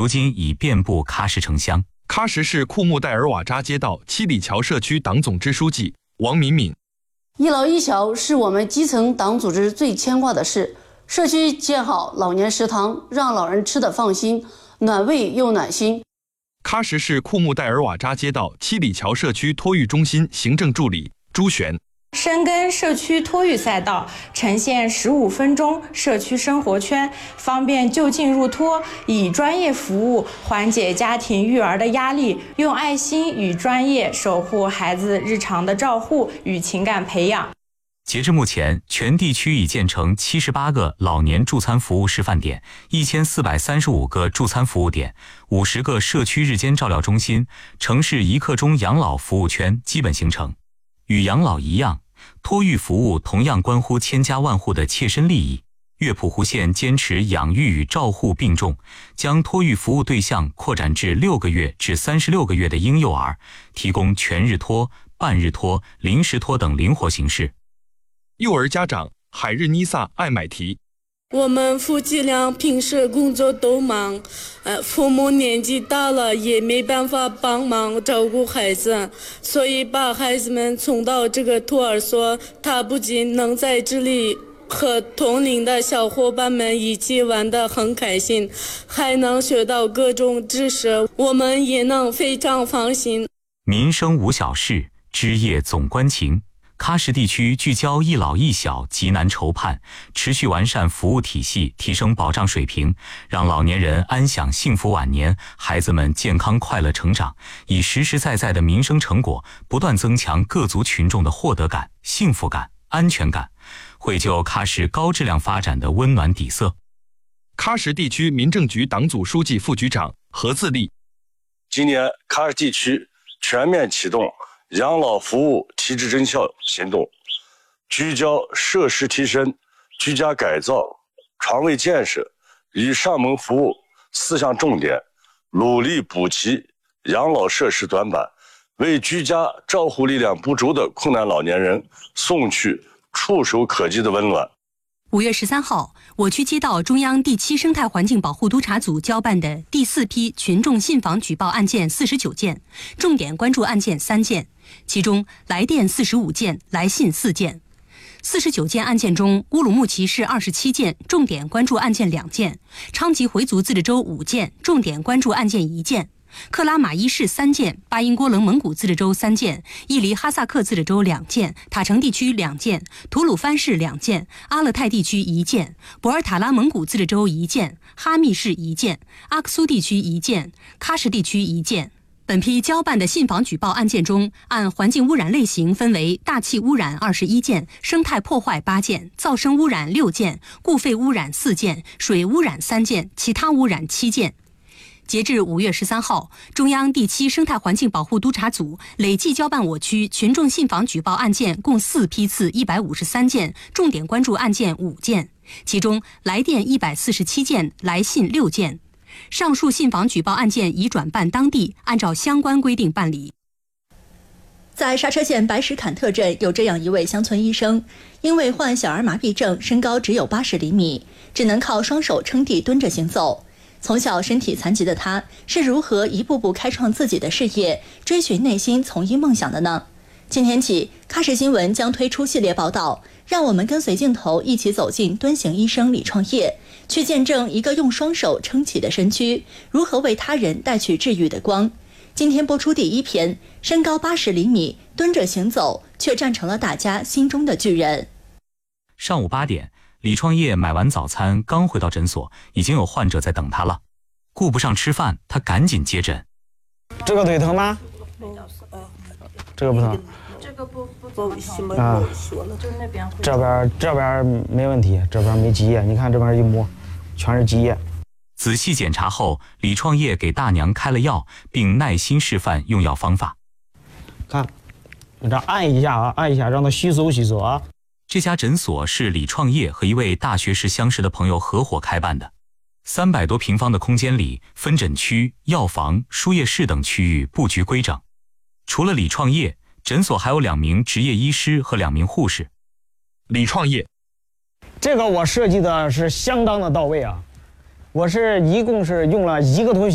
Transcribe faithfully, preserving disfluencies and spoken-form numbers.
如今已遍布喀什城乡。 喀什市库木代尔瓦扎街道七里桥社区党总支书记王敏敏： 一老一小是我们基层党组织最牵挂的事。社区建好老年食堂，让老人吃得放心，暖胃又暖心。 喀什市库木代尔瓦扎街道七里桥社区托育中心行政助理朱璇： 深耕社区托育赛道，呈现十五分钟社区生活圈，方便就近入托，以专业服务缓解家庭育儿的压力，用爱心与专业守护孩子日常的照护与情感培养。 截至目前，全地区已建成七十八个老年助餐服务示范点，一千四百三十五个助餐服务点，五十个社区日间照料中心，城市一刻钟养老服务圈基本形成。与养老一样，托育服务同样关乎千家万户的切身利益。乐普湖县坚持养育与照护并重，将托育服务对象扩展至六个月至三十六个月的婴幼儿，提供全日托、半日托、临时托等灵活形式。 幼儿家长海日妮萨艾买提： 我们夫妻俩平时工作都忙，呃，父母年纪大了也没办法帮忙照顾孩子，所以把孩子们送到这个托儿所，他不仅能在这里和同龄的小伙伴们一起玩得很开心，还能学到各种知识，我们也能非常放心。 民生无小事，枝叶总关情。喀什地区聚焦一老一小急难愁盼，持续完善服务体系，提升保障水平，让老年人安享幸福晚年，孩子们健康快乐成长，以实实在在的民生成果，不断增强各族群众的获得感、幸福感、安全感，绘就喀什高质量发展的温暖底色。 喀什地区民政局党组书记副局长何自立： 今年喀什地区全面启动养老服务提质增效行动，聚焦设施提升、居家改造、床位建设与上门服务四项重点，努力补齐养老设施短板，为居家照护力量不足的困难老年人送去触手可及的温暖。 五月十三号，我区接到中央第七生态环境保护督察组交办的第四批群众信访举报案件四十九件，重点关注案件三件，其中来电四十五件，来信四件。四十九件案件中，乌鲁木齐市二十七件，重点关注案件两件；昌吉回族自治州五件，重点关注案件一件；克拉玛依市三件，巴音郭楞蒙古自治州三件，伊犁哈萨克自治州两件，塔城地区两件，吐鲁番市两件，阿勒泰地区一件，博尔塔拉蒙古自治州一件，哈密市一件，阿克苏地区一件，喀什地区一件。本批交办的信访举报案件中，按环境污染类型分为大气污染二十一件，生态破坏八件，噪声污染六件，固废污染四件，水污染三件，其他污染七件。截至五月十三号，中央第七生态环境保护督察组累计交办我区群众信访举报案件共四批次一百五十三件，重点关注案件五件，其中来电一百四十七件，来信六件。上述信访举报案件已转办当地，按照相关规定办理。 在沙车县白石坎特镇有这样一位乡村医生，因为患小儿麻痹症，身高只有八十厘米，只能靠双手撑地蹲着行走。从小身体残疾的他，是如何一步步开创自己的事业，追寻内心从医梦想的呢？今天起，喀什新闻将推出系列报道，让我们跟随镜头一起走进蹲行医生李创业，去见证一个用双手撑起的身躯，如何为他人带去治愈的光。今天播出第一篇，身高八十厘米，蹲着行走，却站成了大家心中的巨人。 上午八点，李创业买完早餐，刚回到诊所，已经有患者在等他了。顾不上吃饭，他赶紧接诊。 这个腿疼吗？这个不疼。 这个不不不行啊， 就那边会。 这边这边没问题，这边没积液，你看这边一摸，全是积液。 仔细检查后，李创业给大娘开了药，并耐心示范用药方法。 看，你这按一下啊，按一下，让它吸收吸收啊。 这家诊所是李创业和一位大学时相识的朋友合伙开办的。三百多平方的空间里，分诊区、药房、输液室等区域布局规整。除了李创业，诊所还有两名执业医师和两名护士。 李创业， 这个我设计的是相当的到位啊，我是一共是用了一个多